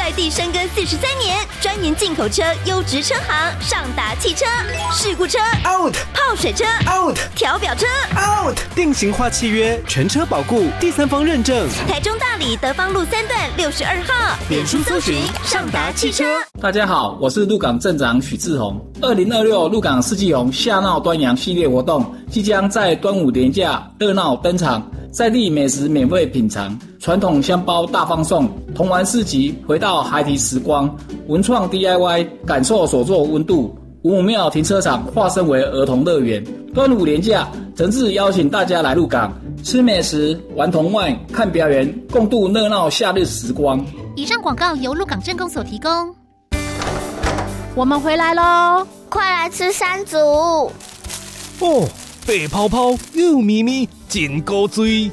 在地深耕43年，专研进口车优质车行，上达汽车。事故车 out， 泡水车 out， 调表车 out， 定型化契约，全车保固，第三方认证。 台中大里德芳路3段62号，脸书搜寻上达汽车。 大家好，我是鹿港镇长许志宏。2026鹿港四季红夏闹端阳系列活动即将在端午连假热闹登场，在地美食免费品尝，传统香包大放送，童玩市集回到孩提时光，文创 DIY 感受手作温度，五庙停车场化身为儿童乐园。端午连假，诚挚邀请大家来鹿港吃美食、玩童玩、看表演，共度热闹夏日时光。 以上广告由鹿港镇公所提供。 我们回来咯， 快来吃山竹哦，白泡泡又咪咪，真高追。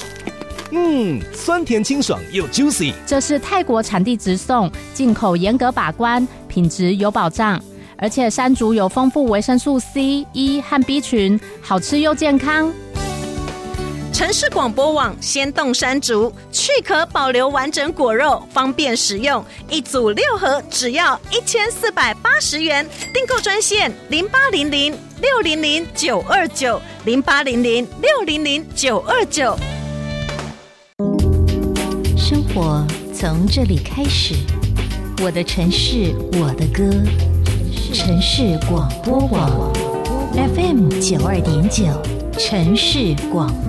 酸甜清爽又 juicy。 这是泰国产地直送，进口严格把关，品质有保障。而且山竹有丰富维生素 C、E 和 B 群，好吃又健康。 城市广播网鲜冻山竹，去壳保留完整果肉，方便食用。一组6盒，只要1480元。订购专线0800-600-929，0800-600-929。 生活从这里开始，我的城市，我的歌。城市广播网 FM 92.9，城市广播。